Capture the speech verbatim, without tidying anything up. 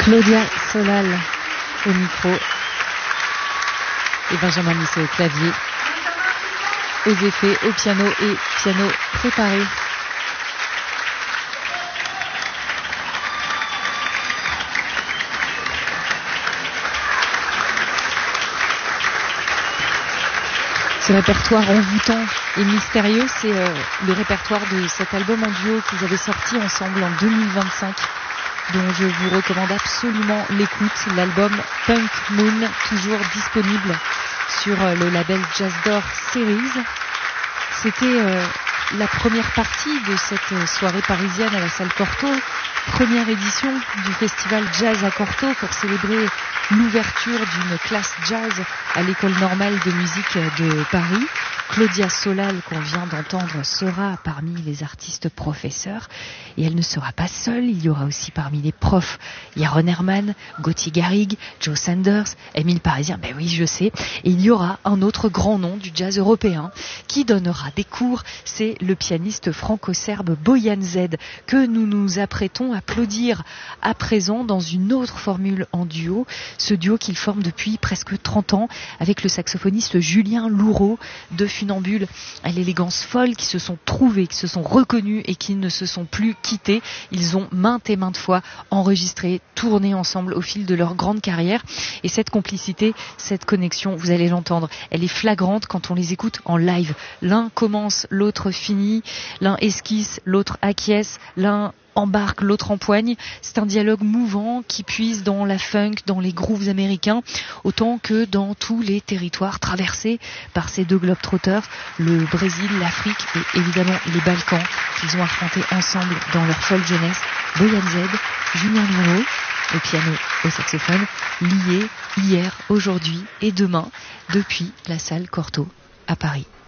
Claudia Solal au micro et Benjamin Misset au clavier, aux effets, au piano et piano préparé. Ce répertoire envoûtant et mystérieux, c'est euh, le répertoire de cet album en duo qu'ils avaient sorti ensemble en deux mille vingt-cinq, dont je vous recommande absolument l'écoute, l'album Punk Moon, toujours disponible sur euh, le label Jazz Door Series. C'était euh, la première partie de cette soirée parisienne à la salle Cortot, première édition du festival Jazz à Cortot pour célébrer l'ouverture d'une classe jazz à l'école normale de musique de Paris. Claudia Solal, qu'on vient d'entendre, sera parmi les artistes professeurs. Et elle ne sera pas seule, il y aura aussi parmi les profs Yaron Herman, Gauthier Garrigue, Joe Sanders, Émile Parisien, ben oui je sais. Et il y aura un autre grand nom du jazz européen qui donnera des cours, c'est le pianiste franco-serbe Bojan Zed, que nous nous apprêtons à applaudir à présent dans une autre formule en duo. Ce duo qu'il forme depuis presque trente ans avec le saxophoniste Julien Louraud de Funambule, à l'élégance folle, qui se sont trouvés, qui se sont reconnus et qui ne se sont plus quittés. Ils ont maintes et maintes fois enregistré, tourné ensemble au fil de leur grande carrière. Et cette complicité, cette connexion, vous allez l'entendre, elle est flagrante quand on les écoute en live. L'un commence, l'autre finit, l'un esquisse, l'autre acquiesce, l'un embarque, l'autre empoigne. C'est un dialogue mouvant qui puise dans la funk, dans les grooves américains, autant que dans tous les territoires traversés par ces deux globetrotters, le Brésil, l'Afrique et évidemment les Balkans, qu'ils ont affrontés ensemble dans leur folle jeunesse. Bojan Zed, Julien Louraud, au piano, au saxophone, liés hier, aujourd'hui et demain, depuis la salle Cortot à Paris.